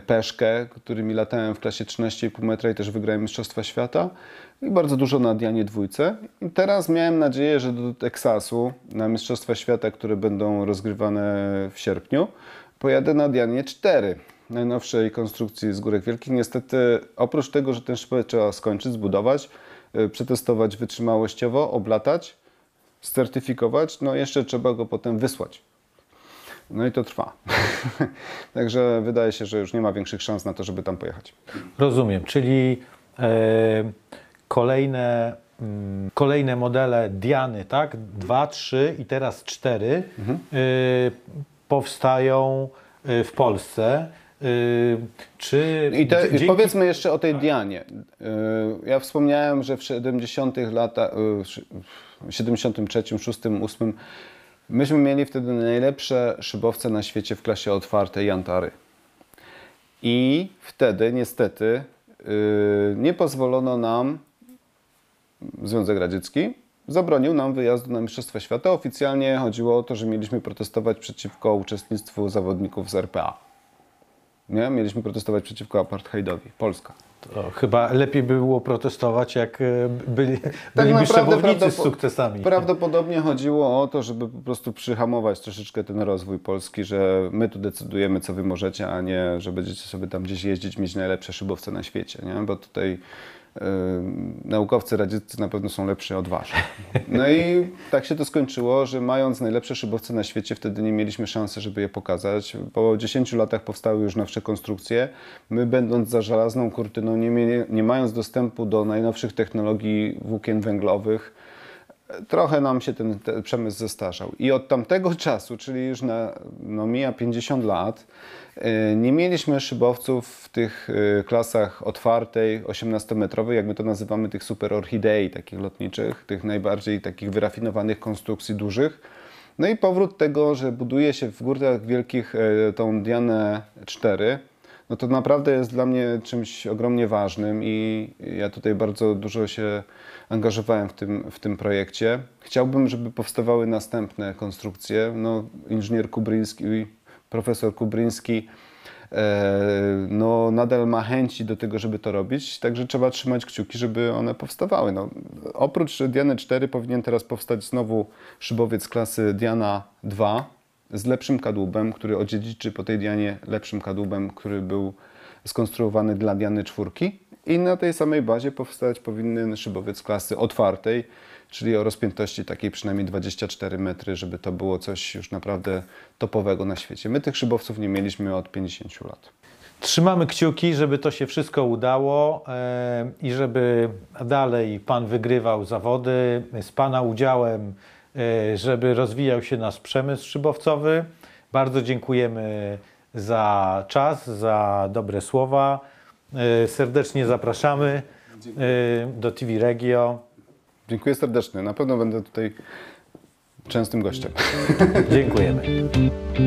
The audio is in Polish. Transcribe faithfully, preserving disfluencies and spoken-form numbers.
Peszkę, którymi latałem w klasie trzynaście i pół metra i też wygrałem Mistrzostwa Świata. I bardzo dużo na Dianie dwójce. I teraz miałem nadzieję, że do Teksasu na Mistrzostwa Świata, które będą rozgrywane w sierpniu, pojadę na Dianie cztery. Najnowszej konstrukcji z Górek Wielkich. Niestety, oprócz tego, że ten szybowec trzeba skończyć, zbudować, przetestować wytrzymałościowo, oblatać, certyfikować, no jeszcze trzeba go potem wysłać. No i to trwa. Także wydaje się, że już nie ma większych szans na to, żeby tam pojechać. Rozumiem, czyli e, kolejne, mm, kolejne modele Diany, tak? Dwa, trzy i teraz cztery mhm. e, powstają w Polsce. Czy I te, dzięki... powiedzmy jeszcze o tej Dianie. Ja wspomniałem, że w siedemdziesiątych latach, siedemdziesiątym trzecim, szóstym, ósmym myśmy mieli wtedy najlepsze szybowce na świecie w klasie otwartej Jantary. I wtedy niestety nie pozwolono nam, Związek Radziecki zabronił nam wyjazdu na Mistrzostwa Świata. Oficjalnie chodziło o to, że mieliśmy protestować przeciwko uczestnictwu zawodników z R P A. Nie? Mieliśmy protestować przeciwko apartheidowi. Polska. To chyba lepiej by było protestować, jak byli, byliby szybownicy z sukcesami. Prawdopodobnie chodziło o to, żeby po prostu przyhamować troszeczkę ten rozwój Polski, że my tu decydujemy, co wy możecie, a nie, że będziecie sobie tam gdzieś jeździć, mieć najlepsze szybowce na świecie. Nie? Bo tutaj yy, naukowcy radzieccy na pewno są lepsi od was. No i tak się to skończyło, że mając najlepsze szybowce na świecie, wtedy nie mieliśmy szansy, żeby je pokazać. Po dziesięciu latach powstały już nowsze konstrukcje. My, będąc za żelazną kurtyną, nie, mieli, nie mając dostępu do najnowszych technologii włókien węglowych, trochę nam się ten, ten przemysł zestarzał. I od tamtego czasu, czyli już na, no mija pięćdziesiąt lat, nie mieliśmy szybowców w tych klasach otwartej, osiemnastometrowej, jak my to nazywamy, tych super orchidei takich lotniczych, tych najbardziej takich wyrafinowanych konstrukcji dużych. No i powrót tego, że buduje się w Górkach Wielkich tą Dianę cztery, no to naprawdę jest dla mnie czymś ogromnie ważnym i ja tutaj bardzo dużo się angażowałem w tym, w tym projekcie. Chciałbym, żeby powstawały następne konstrukcje. No, inżynier Kubryński, profesor Kubryński e, no, nadal ma chęci do tego, żeby to robić, także trzeba trzymać kciuki, żeby one powstawały. No, oprócz Diany cztery powinien teraz powstać znowu szybowiec klasy Diana dwa z lepszym kadłubem, który odziedziczy po tej Dianie lepszym kadłubem, który był skonstruowany dla Diany czwórki. I na tej samej bazie powstać powinien szybowiec klasy otwartej, czyli o rozpiętości takiej przynajmniej dwadzieścia cztery metry, żeby to było coś już naprawdę topowego na świecie. My tych szybowców nie mieliśmy od pięćdziesięciu lat. Trzymamy kciuki, żeby to się wszystko udało e, i żeby dalej Pan wygrywał zawody z Pana udziałem, e, żeby rozwijał się nasz przemysł szybowcowy. Bardzo dziękujemy za czas, za dobre słowa. E, serdecznie zapraszamy e, do T V Regio. Dziękuję serdecznie. Na pewno będę tutaj częstym gościem. Dziękujemy.